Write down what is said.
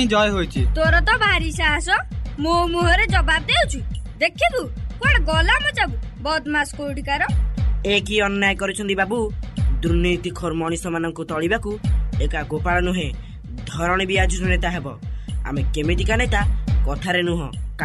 ହିଁ ଜୟ ହୋଇଛି। ତୋର ତ ଭାରି ସାହସ, ମୋ ମୁହଁରେ ଜବାବ ଦେଉଛୁ। ଦେଖିବୁ କୁଆଡେ ଗଲା ମୋ ଚାବୁ, ବଦମାସ କୋଉଠିକାର। ଏ କି ଅନ୍ୟାୟ କରିଛନ୍ତି ବାବୁ। ଦୁର୍ନୀତିଖୋର ମଣିଷ ମାନଙ୍କୁ ତଳିବାକୁ ଏକା ଗୋପାଳ ନୁହେଁ, ଧରଣୀ ବି ଆଜିଠୁ ନେତା ହେବ। ଆମେ କେମିତିକା ନେତା କଥାରେ ନୁହଁ